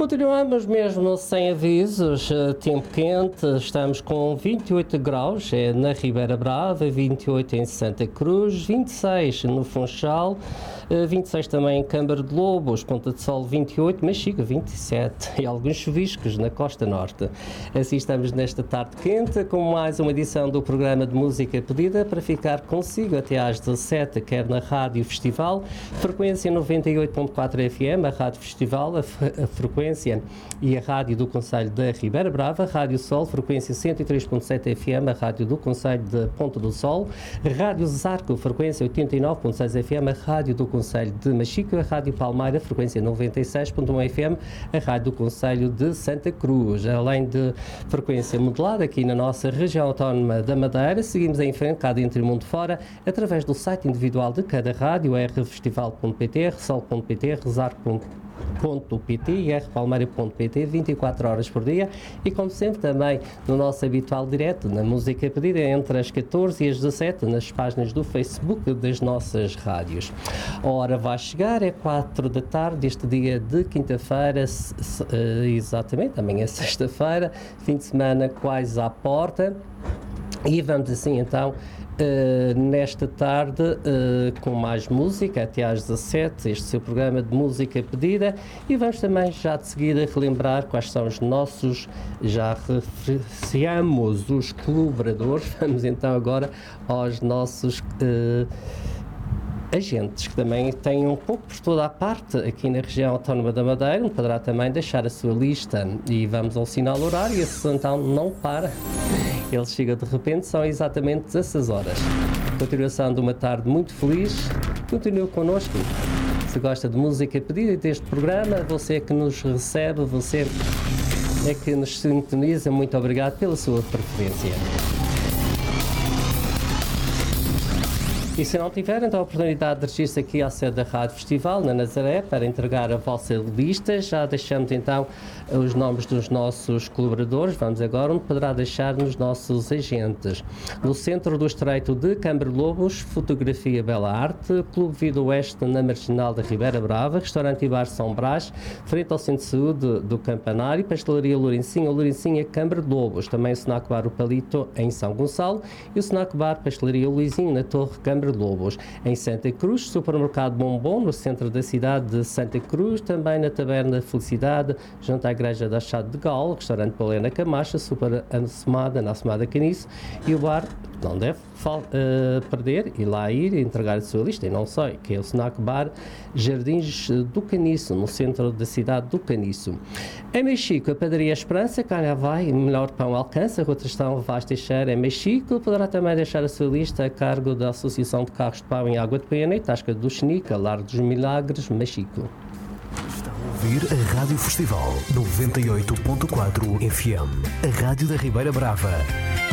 Continuamos mesmo sem avisos, tempo quente, estamos com 28 graus na Ribeira Brava, 28 em Santa Cruz, 26 no Funchal, 26 também em Câmara de Lobos, Ponta de Sol 28, Machico 27 e alguns chuviscos na Costa Norte. Assim estamos nesta tarde quente com mais uma edição do programa de música pedida para ficar consigo até às 17, quer na Rádio Festival, frequência 98.4 FM, a Rádio Festival, a frequência e a Rádio do Concelho da Ribeira Brava, Rádio Sol, frequência 103.7 FM, a Rádio do Concelho de Ponta do Sol, Rádio Zarco, frequência 89.6 FM, a Rádio do Concelho de Machico, a Rádio Palmeira, frequência 96.1 FM, a Rádio do Concelho de Santa Cruz. Além de frequência modulada aqui na nossa região autónoma da Madeira, seguimos em frente cá dentro e mundo fora, através do site individual de cada rádio, rfestival.pt, rsol.pt, rezar.pt e rpalmeira.pt, 24 horas por dia, e como sempre também no nosso habitual direto na música pedida entre as 14 e as 17 nas páginas do Facebook das nossas rádios. A hora vai chegar, é 4 da tarde, este dia de quinta-feira, exatamente, amanhã é sexta-feira, fim de semana quase à porta, e vamos assim então nesta tarde com mais música até às 17, este seu programa de música pedida, e vamos também já de seguida relembrar quais são os nossos, já referenciamos os colaboradores, vamos então agora aos nossos agentes, que também têm um pouco por toda a parte aqui na região autónoma da Madeira, onde poderá também deixar a sua lista, e vamos ao sinal horário, e esse então não para. Ele chega de repente, são exatamente 16 horas. Continuação de uma tarde muito feliz. Continue connosco. Se gosta de música pedida deste programa, você é que nos recebe, você é que nos sintoniza, muito obrigado pela sua preferência. E se não tiver, então a oportunidade de dirigir-se aqui à sede da Rádio Festival, na Nazaré, para entregar a vossa lista, já deixamos então os nomes dos nossos colaboradores. Vamos agora onde poderá deixar nos nossos agentes. No centro do Estreito de Câmara de Lobos, Fotografia Bela Arte, Clube Vida Oeste na Marginal da Ribeira Brava, Restaurante e Bar São Brás, frente ao Centro de Saúde do Campanário, Pastelaria Lourencinha, Câmara de Lobos, também o Snack Bar O Palito em São Gonçalo e o Snack Bar Pastelaria Luizinho na Torre Câmara de Lobos. Em Santa Cruz, Supermercado Bombom, no centro da cidade de Santa Cruz, também na Taberna Felicidade, junto à Igreja da Chade de Gal, Restaurante Palena Camacha, Super Assomada, na Assomada Caniço, e o bar não deve perder e lá ir e entregar a sua lista, e não sei, que é o Snack Bar Jardins do Caniço, no centro da cidade do Caniço. Em Machico, a Padaria Esperança, cá vai, melhor pão alcança, Rua Tristão Vaz Teixeira, em Machico, poderá também deixar a sua lista a cargo da Associação de Carros de Pão em Água de Pena e Tasca do Xenica, Lar dos Milagres, Machico. Está a ouvir a Rádio Festival 98.4 FM, a Rádio da Ribeira Brava.